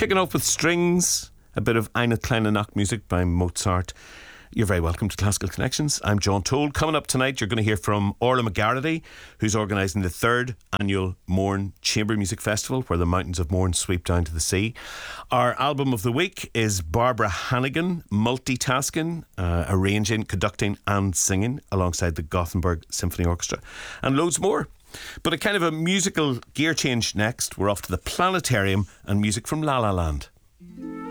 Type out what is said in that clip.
Kicking off with strings, a bit of Eine kleine Nachtmusik by Mozart. You're very welcome to Classical Connections. I'm John Toll. Coming up tonight, you're going to hear from Orla McGarrity, who's organising the 3rd annual Mourne Chamber Music Festival, where the mountains of Mourne sweep down to the sea. Our album of the week is Barbara Hannigan, multitasking, arranging, conducting and singing alongside the Gothenburg Symphony Orchestra, and loads more. But a kind of a musical gear change next. We're off to the planetarium and music from La La Land.